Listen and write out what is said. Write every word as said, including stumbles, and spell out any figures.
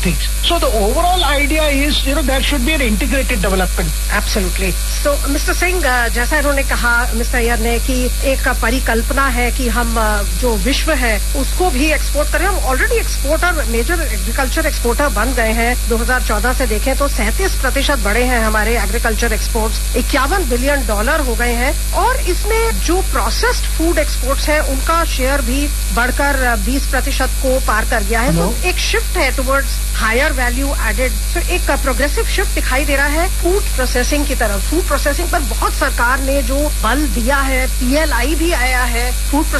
things. So the overall idea is, you know, there should be an integrated development. Absolutely. So, mister Singh, जैसा इन्होंने कहा mister Iyer ने कि एक परिकल्पना है कि हम जो विश्व है उसको भी एक्सपोर्ट करें. हम already exporter, major agriculture exporter बन गए हैं. दो हज़ार चौदह से देखें तो सैंतीस प्रतिशत बढ़े हैं हमारे एग्रीकल्चर एक्सपोर्ट्स. इक्यावन बिलियन डॉलर हो गए हैं. और इसमें जो प्रोसेस्ड फूड एक्सपोर्ट्स है उनका शेयर भी बढ़कर बीस प्रतिशत को पार कर गया है. तो एक शिफ्ट है टुवर्ड्स हायर वैल्यू एडेड. तो एक प्रोग्रेसिव शिफ्ट दिखाई दे रहा है फूड प्रोसेसिंग की तरफ. फूड प्रोसेसिंग पर बहुत सरकार ने जो बल दिया है, पीएलआई भी आया है, फूड